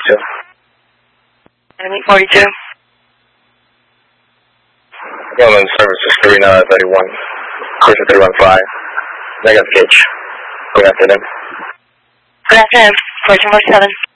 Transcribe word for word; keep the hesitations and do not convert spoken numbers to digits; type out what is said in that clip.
forty-two. Enemy forty-two. Going on service is Karina thirty-one. Cruiser thirty-one five. Negative gauge. Good afternoon. Good afternoon. fourteen forty-seven.